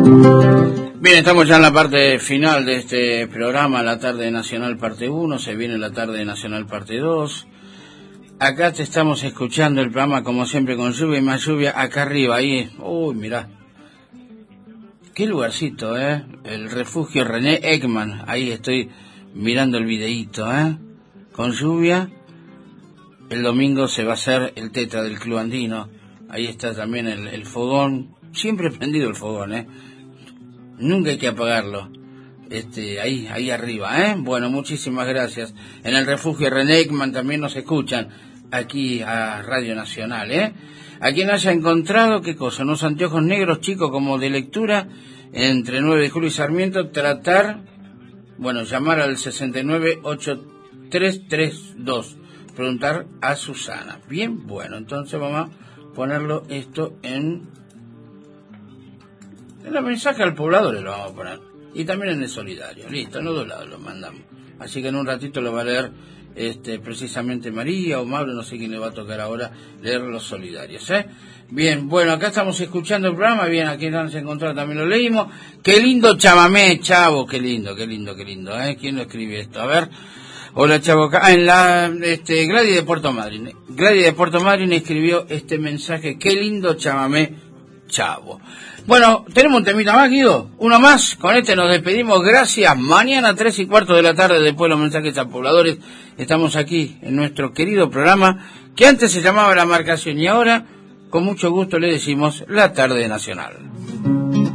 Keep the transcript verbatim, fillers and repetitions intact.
Bien, estamos ya en la parte final de este programa, la tarde nacional parte uno, se viene la tarde nacional parte dos. Acá te estamos escuchando el programa como siempre con lluvia y más lluvia acá arriba, ahí, uy, mirá. Qué lugarcito, ¿eh? El refugio René Ekman, ahí estoy mirando el videíto, ¿eh? Con lluvia, el domingo se va a hacer el tetra del Club Andino, ahí está también el, el fogón, siempre prendido el fogón, ¿eh? Nunca hay que apagarlo. Este, ahí, ahí arriba, ¿eh? Bueno, muchísimas gracias. En el refugio René Ekman también nos escuchan aquí a Radio Nacional, ¿eh? A quien haya encontrado, ¿qué cosa? Unos anteojos negros chicos como de lectura entre nueve de julio y Sarmiento, tratar, bueno, llamar al sesenta y nueve ocho tres tres dos, preguntar a Susana. Bien, bueno, entonces vamos a ponerlo esto en, en el mensaje al poblador, le lo vamos a poner. Y también en el solidario, listo, en los dos lados lo mandamos. Así que en un ratito lo va a leer este, precisamente María o Mauro, no sé quién le va a tocar ahora leer los solidarios, ¿eh? Bien, bueno, acá estamos escuchando el programa, bien, aquí nos encontrado también lo leímos. Qué lindo chamamé, Chavo, qué lindo, qué lindo, qué lindo, ¿eh? ¿Quién lo escribe esto? A ver. Hola, Chavo, ah, en la, este, Gladys de Puerto Madryn. Gladys de Puerto Madryn escribió este mensaje, qué lindo chamamé, Chavo. Bueno, tenemos un temita más, Guido. Uno más. Con este nos despedimos. Gracias. Mañana, tres y cuarto de la tarde, después de los mensajes a pobladores, estamos aquí en nuestro querido programa, que antes se llamaba La Marcación y ahora, con mucho gusto le decimos La Tarde Nacional.